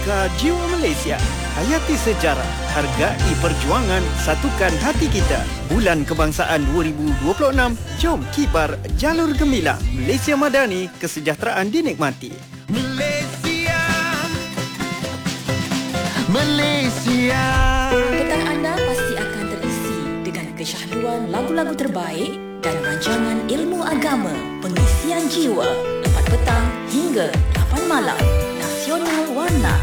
Jiwa Malaysia. Hayati sejarah, hargai perjuangan, satukan hati kita. Bulan Kebangsaan 2026, jom kibar jalur gemilang. Malaysia Madani, kesejahteraan dinikmati. Malaysia, Malaysia. Petang anda pasti akan terisi dengan kesyahduan lagu-lagu terbaik dan rancangan ilmu agama, pengisian jiwa, 4 petang hingga 8 malam. Nasional Warna.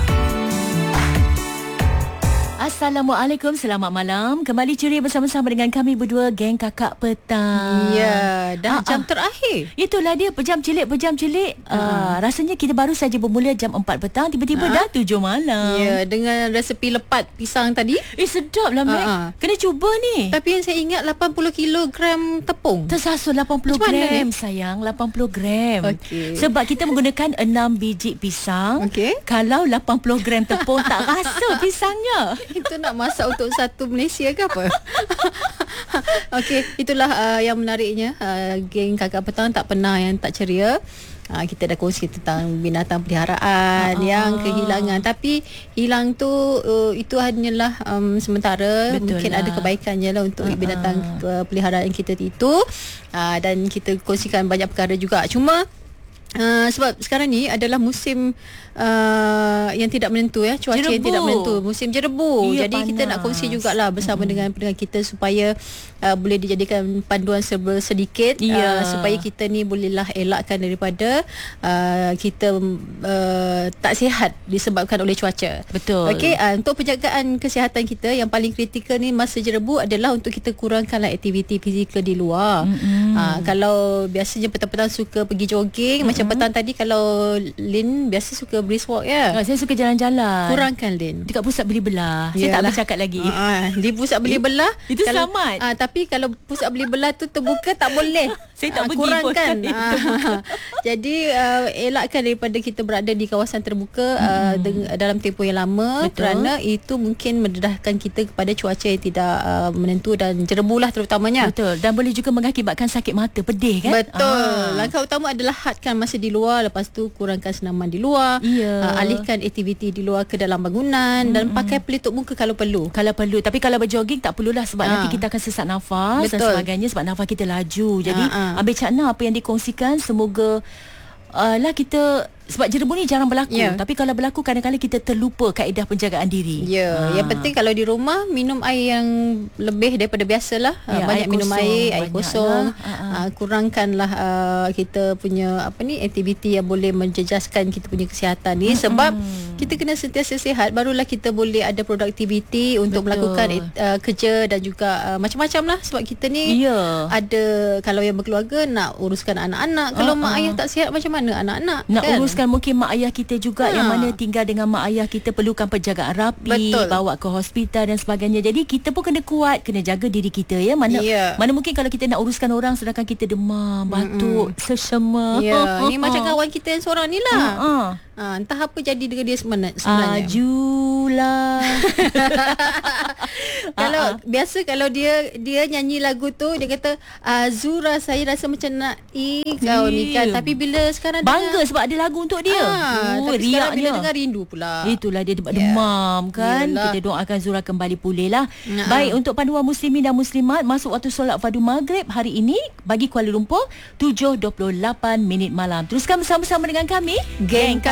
Assalamualaikum, selamat malam. Kembali ceria bersama-sama dengan kami berdua, geng Kakak Petang. Ya, dah jam terakhir. Itulah dia, pejam celik. Rasanya kita baru saja bermula jam 4 petang, tiba-tiba dah 7 malam. Ya, dengan resepi lepat pisang tadi. Sedap lah, Mek. Kena cuba ni. Tapi yang saya ingat 80 kilogram tepung. Tersasul 80 gram, sayang. 80 gram. Okey. Sebab kita menggunakan 6 biji pisang. Okey. Kalau 80 gram tepung, tak rasa pisangnya. Itu nak masak untuk satu Malaysia ke apa? Okey, itulah yang menariknya. Geng Kakak Petang tak pernah yang tak ceria. Kita dah kongsi tentang binatang peliharaan yang kehilangan. Tapi hilang tu itu hanyalah sementara. Betul mungkin lah. ada kebaikannya lah untuk binatang peliharaan kita itu. Dan kita kongsikan banyak perkara juga. Cuma sebab sekarang ni adalah musim yang tidak menentu, ya, cuaca Jerebu. yang tidak menentu, musim jerebu. Ya, Jadi kita nak kongsi jugalah bersama dengan pendengar kita supaya boleh dijadikan panduan sedikit, supaya kita ni bolehlah elakkan daripada kita tak sihat disebabkan oleh cuaca. Betul. Okey, untuk penjagaan kesihatan kita yang paling kritikal ni masa jerebu adalah untuk kita kurangkanlah aktiviti fizikal di luar. Kalau biasanya petang-petang suka pergi jogging, macam petang tadi kalau Lin biasa suka brisk walk, ya. Saya suka jalan-jalan. Kurangkan, Lin. Dekat pusat beli belah. Saya tak bercakap lagi. Di pusat beli belah Itu selamat. Tapi kalau pusat beli belah tu terbuka, tak boleh. Saya tak pergi kurangkan. pun. Jadi elakkan daripada kita berada di kawasan terbuka dalam tempoh yang lama. Betul. Kerana itu mungkin mendedahkan kita kepada cuaca yang tidak menentu dan jerebulah terutamanya. Betul. Dan boleh juga mengakibatkan sakit mata, pedih kan? Betul. Langkah utama adalah hadkan masa di luar. Lepas tu kurangkan senaman di luar. Alihkan aktiviti di luar ke dalam bangunan. Dan pakai pelitup muka kalau perlu. Tapi kalau berjoging tak perlulah, sebab nanti kita akan sesak nafas. Betul. Dan sebagainya, sebab nafas kita laju. Jadi ambil cakna apa yang dikongsikan, semoga lah kita, sebab jerebu ni jarang berlaku. Tapi kalau berlaku, kadang-kadang kita terlupa kaedah penjagaan diri. Yang penting kalau di rumah minum air yang lebih daripada biasalah. Banyak minum air kosong. Kurangkanlah kita punya aktiviti yang boleh menjejaskan kita punya kesihatan ni. Sebab kita kena sentiasa sihat, barulah kita boleh ada produktiviti untuk melakukan kerja dan juga macam-macam lah. Sebab kita ni ada, kalau yang berkeluarga nak uruskan anak-anak. Kalau mak ayah tak sihat, macam mana anak-anak nak kan? uruskan mungkin mak ayah kita juga, yang mana tinggal dengan mak ayah kita perlukan penjagaan rapi. Betul. Bawa ke hospital dan sebagainya. Jadi kita pun kena kuat, kena jaga diri kita, ya. Mana mungkin kalau kita nak uruskan orang sedangkan kita demam, batuk, sesama. Ni macam kawan kita yang seorang ni lah. Entah apa jadi dengan dia sebenarnya. Ajulah. Kalau biasa kalau dia nyanyi lagu tu, dia kata Azura, saya rasa macam nak kau ni kan. Tapi bila sekarang bangga sebab ada lagu untuk dia. Tapi sekarang bila dengar rindu pula. Itulah dia demam kan. Yelah. Kita doakan Zura kembali pulih lah. Baik, untuk panduan muslimin dan muslimat masuk waktu solat fardu maghrib hari ini bagi Kuala Lumpur 7.28 malam. Teruskan bersama-sama dengan kami, Geng